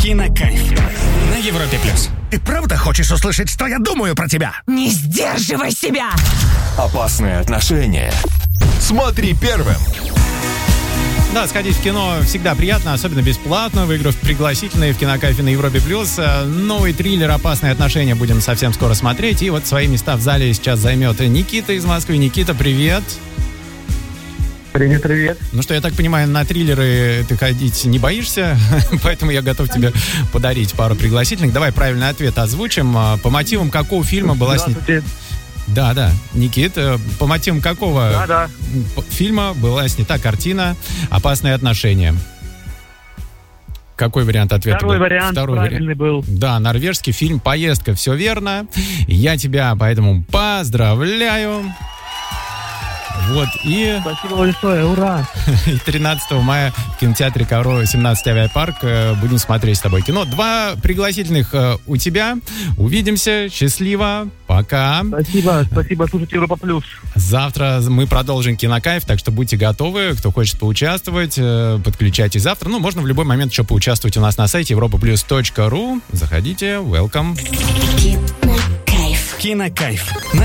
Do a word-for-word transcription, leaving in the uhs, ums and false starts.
Кинокайф на Европе плюс. Ты правда хочешь услышать, что я думаю про тебя? Не сдерживай себя! Опасные отношения. Смотри первым. Да, сходить в кино всегда приятно, особенно бесплатно, выиграв пригласительные в Кинокайфе на Европе+. плюс. Новый триллер «Опасные отношения» будем совсем скоро смотреть. И вот свои места в зале сейчас займет Никита из Москвы. Никита, привет. Привет, привет. Ну что, я так понимаю, на триллеры ты ходить не боишься, поэтому я готов тебе подарить пару пригласительных. Давай правильный ответ озвучим. По мотивам какого фильма была снята... Да, да. Никит, по мотивам какого да, да. фильма была снята картина «Опасные отношения»? Какой вариант ответа Второй был? вариант Второй правильный вариант. был. Да, норвежский фильм «Поездка». Все верно. Я тебя поэтому поздравляю. Вот, и... Спасибо большое, ура! И тринадцатого мая в кинотеатре Ковро семнадцать Авиапарк будем смотреть с тобой кино. Два пригласительных у тебя. Увидимся. Счастливо. Пока. Спасибо, спасибо, слушайте Европа Плюс. Завтра мы продолжим Кинокайф, так что будьте готовы. Кто хочет поучаствовать, подключайтесь завтра. Ну, можно в любой момент еще поучаствовать у нас на сайте европа плюс точка ру. Заходите. Welcome. Кинокайф. Кинокайф. На